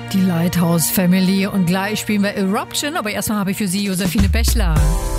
Die Lighthouse Family und gleich spielen wir Eruption, aber erstmal habe ich für Sie Josephine Bechler.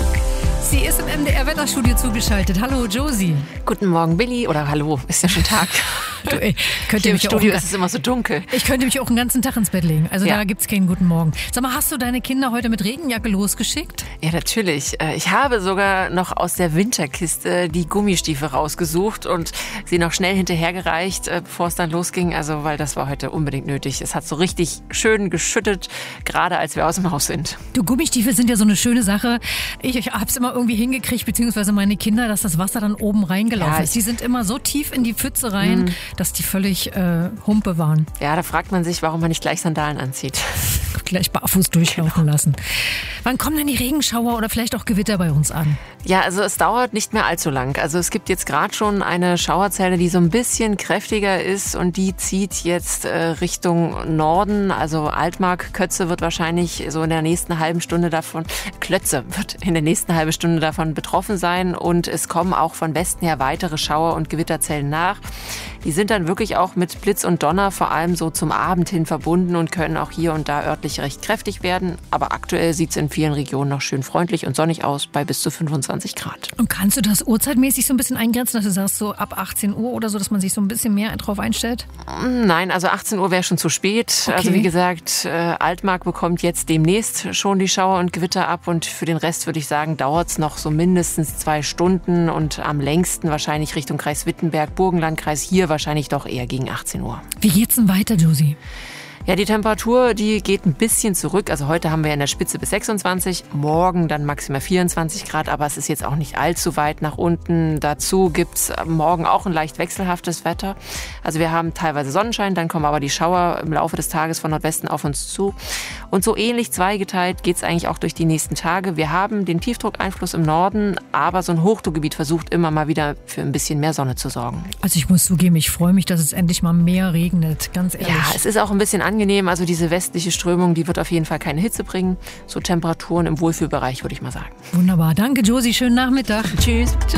Sie ist im MDR-Wetterstudio zugeschaltet. Hallo Josie. Guten Morgen Billy, oder hallo, ist ja schon Tag. Du, Hier im Studio ist es immer so dunkel. Ich könnte mich auch einen ganzen Tag ins Bett legen. Also da gibt's keinen guten Morgen. Sag mal, hast du deine Kinder heute mit Regenjacke losgeschickt? Ja, natürlich. Ich habe sogar noch aus der Winterkiste die Gummistiefel rausgesucht und sie noch schnell hinterhergereicht, bevor es dann losging. Also, weil das war heute unbedingt nötig. Es hat so richtig schön geschüttet, gerade als wir aus dem Haus sind. Du, Gummistiefel sind ja so eine schöne Sache. Ich hab's immer irgendwie hingekriegt, beziehungsweise meine Kinder, dass das Wasser dann oben reingelaufen ist. Die sind immer so tief in die Pfütze rein, dass die völlig Humpe waren. Ja, da fragt man sich, warum man nicht gleich Sandalen anzieht. Gleich barfuß durchlaufen lassen. Wann kommen denn die Regenschauer oder vielleicht auch Gewitter bei uns an? Ja, also es dauert nicht mehr allzu lang. Also es gibt jetzt gerade schon eine Schauerzelle, die so ein bisschen kräftiger ist und die zieht jetzt Richtung Norden. Also Altmark, Kötze wird wahrscheinlich so in der nächsten halben Stunde davon, Klötze wird in der nächsten halben Stunde davon betroffen sein und es kommen auch von Westen her weitere Schauer- und Gewitterzellen nach. Die sind dann wirklich auch mit Blitz und Donner vor allem so zum Abend hin verbunden und können auch hier und da örtlich recht kräftig werden. Aber aktuell sieht es in vielen Regionen noch schön freundlich und sonnig aus bei bis zu 25 Grad. Und kannst du das uhrzeitmäßig so ein bisschen eingrenzen, dass du sagst, so ab 18 Uhr oder so, dass man sich so ein bisschen mehr drauf einstellt? Nein, also 18 Uhr wäre schon zu spät. Okay. Also wie gesagt, Altmark bekommt jetzt demnächst schon die Schauer und Gewitter ab und für den Rest würde ich sagen, dauert es noch so mindestens 2 Stunden und am längsten wahrscheinlich Richtung Kreis Wittenberg, Burgenlandkreis, hier wahrscheinlich doch eher gegen 18 Uhr. Wie geht's denn weiter, Josie? Ja, die Temperatur, die geht ein bisschen zurück. Also heute haben wir in der Spitze bis 26, morgen dann maximal 24 Grad, aber es ist jetzt auch nicht allzu weit nach unten. Dazu gibt's morgen auch ein leicht wechselhaftes Wetter. Also wir haben teilweise Sonnenschein, dann kommen aber die Schauer im Laufe des Tages von Nordwesten auf uns zu. Und so ähnlich zweigeteilt geht's eigentlich auch durch die nächsten Tage. Wir haben den Tiefdruckeinfluss im Norden, aber so ein Hochdruckgebiet versucht immer mal wieder für ein bisschen mehr Sonne zu sorgen. Also ich muss zugeben, ich freue mich, dass es endlich mal mehr regnet, ganz ehrlich. Ja, es ist auch ein bisschen angenehm. Also diese westliche Strömung, die wird auf jeden Fall keine Hitze bringen. So Temperaturen im Wohlfühlbereich, würde ich mal sagen. Wunderbar. Danke, Josie. Schönen Nachmittag. Tschüss. Tschüss.